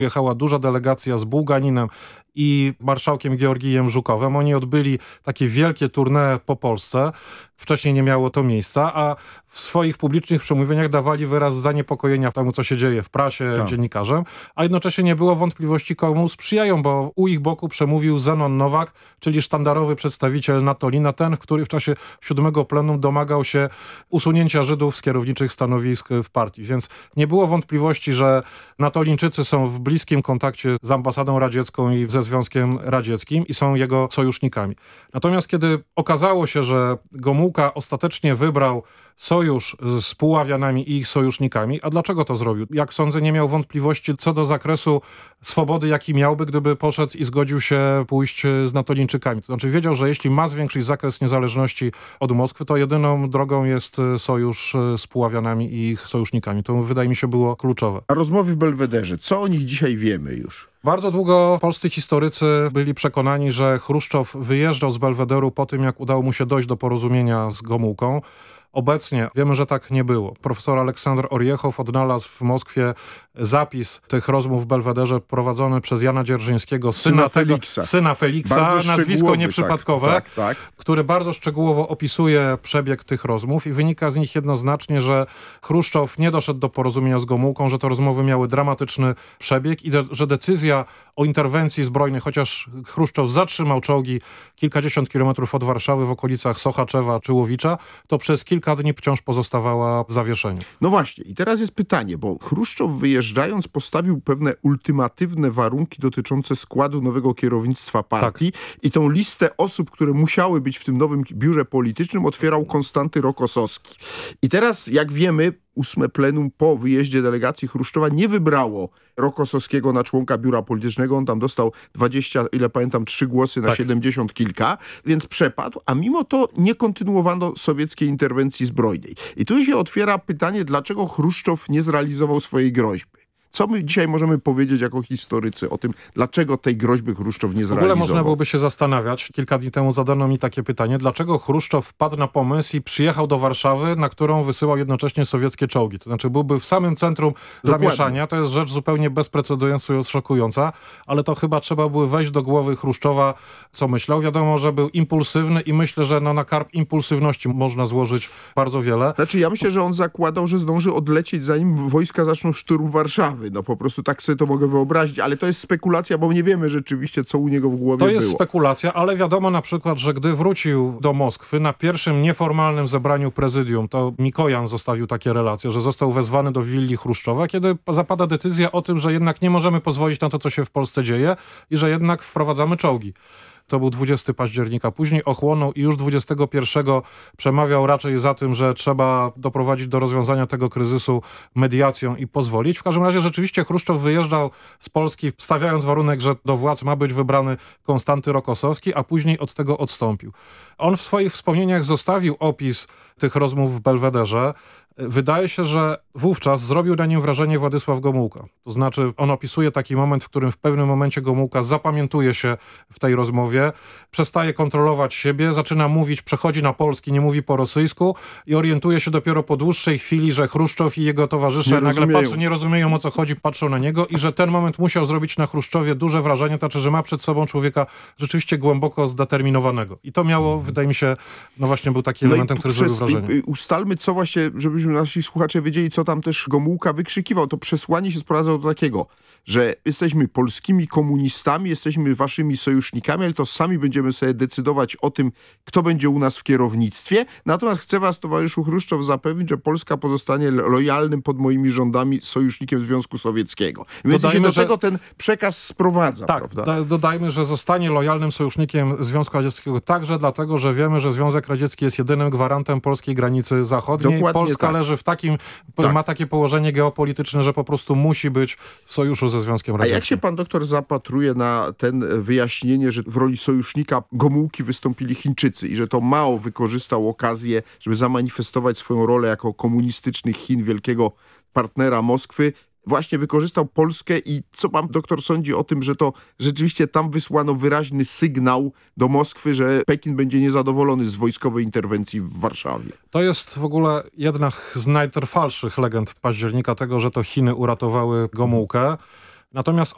Jechała duża delegacja z Bułganinem i marszałkiem Georgijem Żukowem. Oni odbyli takie wielkie tournée po Polsce. Wcześniej nie miało to miejsca, a w swoich publicznych przemówieniach dawali wyraz zaniepokojenia temu, co się dzieje w prasie, dziennikarzem, a jednocześnie nie było wątpliwości, komu sprzyjają, bo u ich boku przemówił Zenon Nowak, czyli sztandarowy przedstawiciel Natolina, ten, który w czasie 7 plenum domagał się usunięcia Żydów z kierowniczych stanowisk w partii. Więc nie było wątpliwości, że Natolińczycy są w bliskim kontakcie z ambasadą radziecką i ze Związkiem Radzieckim i są jego sojusznikami. Natomiast kiedy okazało się, że Gomułka ostatecznie wybrał sojusz z Puławianami i ich sojusznikami, a dlaczego to zrobił? Jak sądzę, nie miał wątpliwości co do zakresu swobody, jaki miałby, gdyby poszedł i zgodził się pójść z Natolińczykami. To znaczy wiedział, że jeśli ma zwiększyć zakres niezależności od Moskwy, to jedyną drogą jest sojusz z Puławianami i ich sojusznikami. To wydaje mi się było kluczowe. A rozmowy w Belwederze, co o nich dzisiaj wiemy już? Bardzo długo polscy historycy byli przekonani, że Chruszczow wyjeżdżał z Belwederu po tym, jak udało mu się dojść do porozumienia z Gomułką. Obecnie wiemy, że tak nie było. Profesor Aleksander Oriechow odnalazł w Moskwie zapis tych rozmów w Belwederze prowadzony przez Jana Dzierżyńskiego, syna Feliksa, nazwisko nieprzypadkowe, który bardzo szczegółowo opisuje przebieg tych rozmów i wynika z nich jednoznacznie, że Chruszczow nie doszedł do porozumienia z Gomułką, że te rozmowy miały dramatyczny przebieg i że decyzja o interwencji zbrojnej, chociaż Chruszczow zatrzymał czołgi kilkadziesiąt kilometrów od Warszawy w okolicach Sochaczewa czy Łowicza, to przez kilka dni wciąż pozostawała w zawieszeniu. No właśnie i teraz jest pytanie, bo Chruszczow wyjeżdżając postawił pewne ultimatywne warunki dotyczące składu nowego kierownictwa partii i tą listę osób, które musiały być w tym nowym biurze politycznym otwierał Konstanty Rokossowski. I teraz jak wiemy 8 plenum po wyjeździe delegacji Chruszczowa nie wybrało Rokossowskiego na członka biura politycznego. On tam dostał 20, ile pamiętam, 3 głosy na 70 kilka, więc przepadł, a mimo to nie kontynuowano sowieckiej interwencji zbrojnej. I tu się otwiera pytanie, dlaczego Chruszczow nie zrealizował swojej groźby. Co my dzisiaj możemy powiedzieć jako historycy o tym, dlaczego tej groźby Chruszczow nie zrealizował? W ogóle można byłoby się zastanawiać. Kilka dni temu zadano mi takie pytanie, dlaczego Chruszczow wpadł na pomysł i przyjechał do Warszawy, na którą wysyłał jednocześnie sowieckie czołgi. To znaczy byłby w samym centrum zamieszania. To jest rzecz zupełnie bezprecedensująca, szokująca, ale to chyba trzeba było wejść do głowy Chruszczowa, co myślał. Wiadomo, że był impulsywny i myślę, że na karb impulsywności można złożyć bardzo wiele. Znaczy ja myślę, że on zakładał, że zdąży odlecieć, zanim wojska zaczną szturm Warszawy. No po prostu tak sobie to mogę wyobrazić, ale to jest spekulacja, bo nie wiemy rzeczywiście, co u niego w głowie było. To jest spekulacja, ale wiadomo na przykład, że gdy wrócił do Moskwy na pierwszym nieformalnym zebraniu prezydium, to Mikojan zostawił takie relacje, że został wezwany do willi Chruszczowa, kiedy zapada decyzja o tym, że jednak nie możemy pozwolić na to, co się w Polsce dzieje i że jednak wprowadzamy czołgi. To był 20 października. Później ochłonął i już 21 przemawiał raczej za tym, że trzeba doprowadzić do rozwiązania tego kryzysu mediacją i pozwolić. W każdym razie rzeczywiście Chruszczow wyjeżdżał z Polski, stawiając warunek, że do władz ma być wybrany Konstanty Rokossowski, a później od tego odstąpił. On w swoich wspomnieniach zostawił opis tych rozmów w Belwederze. Wydaje się, że wówczas zrobił na nim wrażenie Władysław Gomułka. To znaczy on opisuje taki moment, w którym w pewnym momencie Gomułka zapamiętuje się w tej rozmowie, przestaje kontrolować siebie, zaczyna mówić, przechodzi na polski, nie mówi po rosyjsku i orientuje się dopiero po dłuższej chwili, że Chruszczow i jego towarzysze nagle patrzą, nie rozumieją, o co chodzi, patrzą na niego i że ten moment musiał zrobić na Chruszczowie duże wrażenie, to znaczy, że ma przed sobą człowieka rzeczywiście głęboko zdeterminowanego. I to miało, wydaje mi się, no właśnie był taki elementem, który zrobił wrażenie. Ustalmy, co właśnie, żebyśmy nasi słuchacze wiedzieli, co tam też Gomułka wykrzykiwał. To przesłanie się sprowadzało do takiego, że jesteśmy polskimi komunistami, jesteśmy waszymi sojusznikami, ale to sami będziemy sobie decydować o tym, kto będzie u nas w kierownictwie. Natomiast chcę was, towarzyszu Chruszczow, zapewnić, że Polska pozostanie lojalnym pod moimi rządami sojusznikiem Związku Sowieckiego. Więc się do tego ten przekaz sprowadza. Tak, prawda? Dodajmy, że zostanie lojalnym sojusznikiem Związku Radzieckiego także dlatego, że wiemy, że Związek Radziecki jest jedynym gwarantem polskiej granicy zachodniej. Dokładnie Polska leży w takim, ma takie położenie geopolityczne, że po prostu musi być w sojuszu ze Związkiem Radzieckim. A jak się pan doktor zapatruje na ten wyjaśnienie, że w roli sojusznika Gomułki wystąpili Chińczycy i że to Mao wykorzystał okazję, żeby zamanifestować swoją rolę jako komunistycznych Chin, wielkiego partnera Moskwy, właśnie wykorzystał Polskę i co pan doktor sądzi o tym, że to rzeczywiście tam wysłano wyraźny sygnał do Moskwy, że Pekin będzie niezadowolony z wojskowej interwencji w Warszawie? To jest w ogóle jedna z najtrwalszych legend października tego, że to Chiny uratowały Gomułkę. Natomiast